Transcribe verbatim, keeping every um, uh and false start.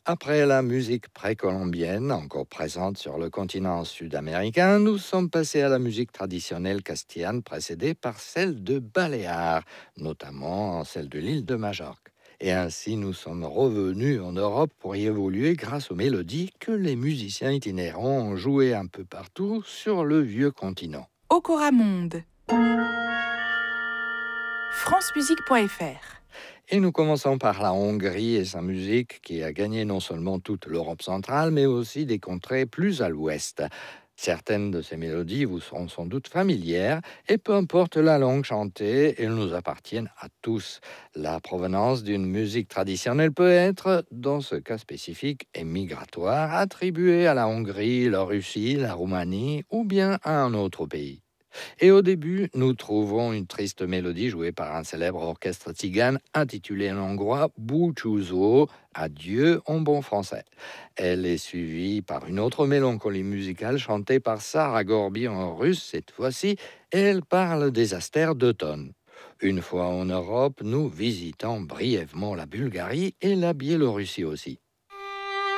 Après la musique précolombienne, encore présente sur le continent sud-américain, nous sommes passés à la musique traditionnelle castillane précédée par celle de Baléares, notamment celle de l'île de Majorque. Et ainsi, nous sommes revenus en Europe pour y évoluer grâce aux mélodies que les musiciens itinérants ont jouées un peu partout sur le vieux continent. Ocoramonde. francemusique point f r. Et nous commençons par la Hongrie et sa musique qui a gagné non seulement toute l'Europe centrale, mais aussi des contrées plus à l'ouest. Certaines de ces mélodies vous seront sans doute familières, et peu importe la langue chantée, elles nous appartiennent à tous. La provenance d'une musique traditionnelle peut être, dans ce cas spécifique et migratoire, attribuée à la Hongrie, la Russie, la Roumanie ou bien à un autre pays. Et au début, nous trouvons une triste mélodie jouée par un célèbre orchestre tzigane intitulé en hongrois Búcsúzó, adieu en bon français. Elle est suivie par une autre mélancolie musicale chantée par Sarah Gorby en russe cette fois-ci, et elle parle des astères d'automne. Une fois en Europe, nous visitons brièvement la Bulgarie et la Biélorussie aussi.